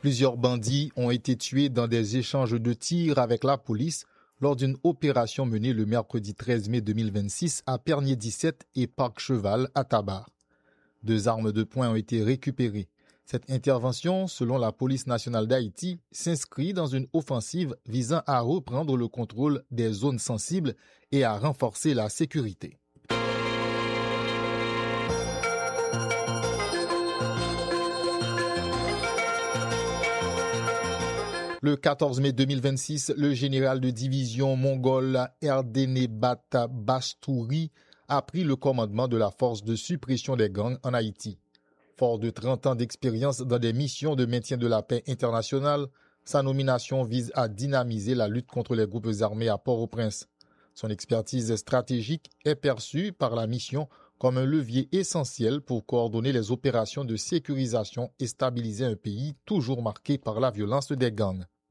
Plusieurs bandits ont été tués dans des échanges de tirs avec la police lors d'une opération menée le mercredi 13 mai 2026 à Pernier 17 et Parc Cheval à Tabar. 2 armes de poing ont été récupérées. Cette intervention, selon la police nationale d'Haïti, s'inscrit dans une offensive visant à reprendre le contrôle des zones sensibles et à renforcer la sécurité. Le 14 mai 2026, le général de division mongol Erdenebat Bastouri a pris le commandement de la force de suppression des gangs en Haïti. Fort de 30 ans d'expérience dans des missions de maintien de la paix internationale, sa nomination vise à dynamiser la lutte contre les groupes armés à Port-au-Prince. Son expertise stratégique est perçue par la mission comme un levier essentiel pour coordonner les opérations de sécurisation et stabiliser un pays toujours marqué par la violence des gangs.